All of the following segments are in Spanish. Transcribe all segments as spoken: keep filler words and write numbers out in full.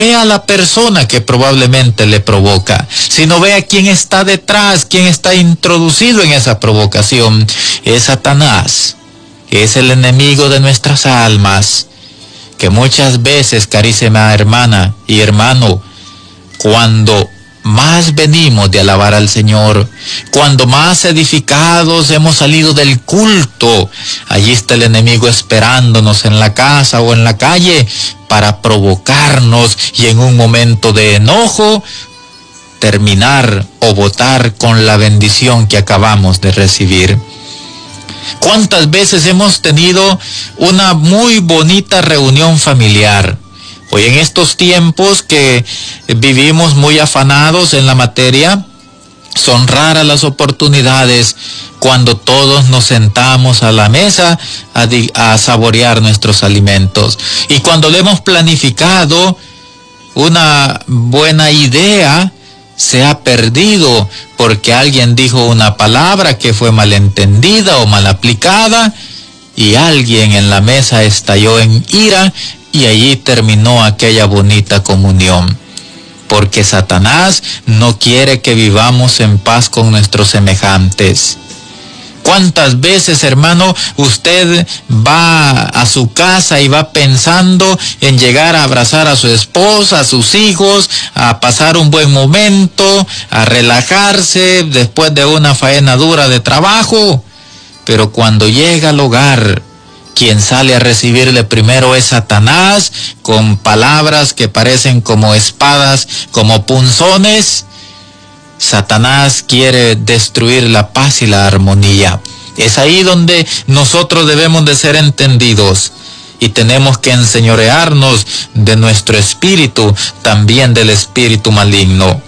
ve a la persona que probablemente le provoca, sino ve a quién está detrás, quién está introducido en esa provocación. Es Satanás, que es el enemigo de nuestras almas, que muchas veces, carísima hermana y hermano, cuando más venimos de alabar al Señor, cuando más edificados hemos salido del culto, allí está el enemigo esperándonos en la casa o en la calle para provocarnos y en un momento de enojo terminar o botar con la bendición que acabamos de recibir. ¿Cuántas veces hemos tenido una muy bonita reunión familiar? Hoy en estos tiempos que vivimos muy afanados en la materia, son raras las oportunidades cuando todos nos sentamos a la mesa a, a saborear nuestros alimentos. Y cuando le hemos planificado una buena idea, se ha perdido porque alguien dijo una palabra que fue malentendida o mal aplicada y alguien en la mesa estalló en ira y allí terminó aquella bonita comunión. Porque Satanás no quiere que vivamos en paz con nuestros semejantes. ¿Cuántas veces, hermano, usted va a su casa y va pensando en llegar a abrazar a su esposa, a sus hijos, a pasar un buen momento, a relajarse después de una faena dura de trabajo? Pero cuando llega al hogar, quien sale a recibirle primero es Satanás, con palabras que parecen como espadas, como punzones. Satanás quiere destruir la paz y la armonía. Es ahí donde nosotros debemos de ser entendidos y tenemos que enseñorearnos de nuestro espíritu, también del espíritu maligno.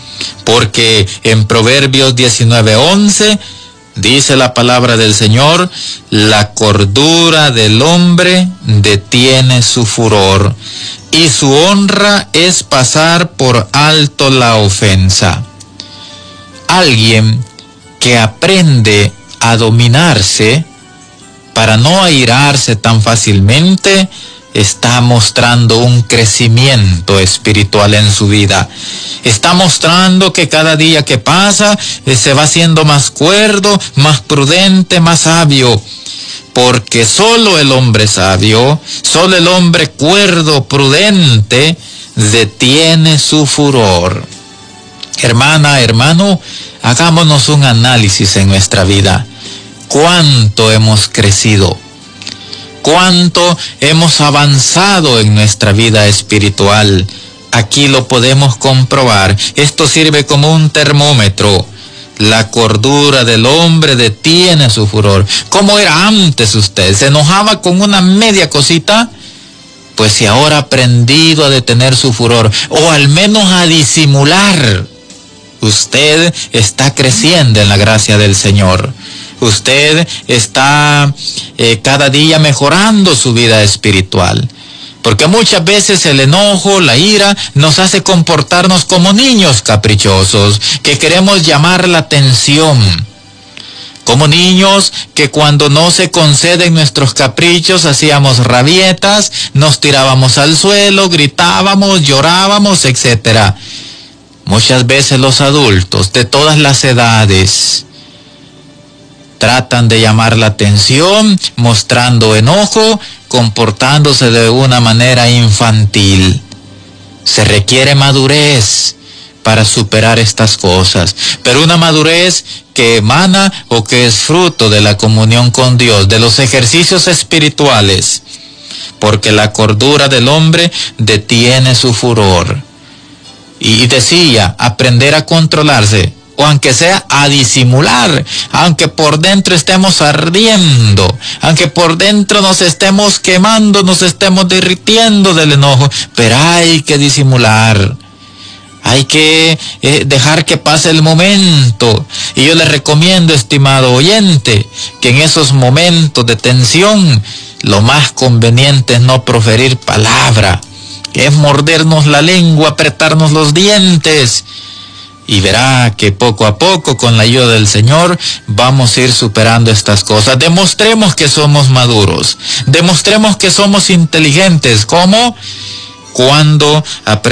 Porque en Proverbios diecinueve once dice la palabra del Señor: la cordura del hombre detiene su furor, y su honra es pasar por alto la ofensa. Alguien que aprende a dominarse para no airarse tan fácilmente, está mostrando un crecimiento espiritual en su vida. Está mostrando que cada día que pasa eh, se va haciendo más cuerdo, más prudente, más sabio. Porque solo el hombre sabio, solo el hombre cuerdo, prudente, detiene su furor. Hermana, hermano, hagámonos un análisis en nuestra vida. ¿Cuánto hemos crecido? ¿Cuánto hemos avanzado en nuestra vida espiritual? Aquí lo podemos comprobar. Esto sirve como un termómetro. La cordura del hombre detiene su furor. ¿Cómo era antes usted? ¿Se enojaba con una media cosita? Pues si ahora ha aprendido a detener su furor, o al menos a disimular, usted está creciendo en la gracia del Señor. Usted está eh, cada día mejorando su vida espiritual. Porque muchas veces el enojo, la ira, nos hace comportarnos como niños caprichosos, que queremos llamar la atención. Como niños que cuando no se conceden nuestros caprichos, hacíamos rabietas, nos tirábamos al suelo, gritábamos, llorábamos, etcétera. Muchas veces los adultos de todas las edades tratan de llamar la atención, mostrando enojo, comportándose de una manera infantil. Se requiere madurez para superar estas cosas, pero una madurez que emana o que es fruto de la comunión con Dios, de los ejercicios espirituales, porque la cordura del hombre detiene su furor. Y decía, aprender a controlarse, o aunque sea a disimular, aunque por dentro estemos ardiendo, aunque por dentro nos estemos quemando, nos estemos derritiendo del enojo, pero hay que disimular, hay que eh, dejar que pase el momento. Y yo les recomiendo, estimado oyente, que en esos momentos de tensión, lo más conveniente es no proferir palabra, es mordernos la lengua, apretarnos los dientes, y verá que poco a poco, con la ayuda del Señor, vamos a ir superando estas cosas. Demostremos que somos maduros, demostremos que somos inteligentes. ¿Cómo? cuando aprendemos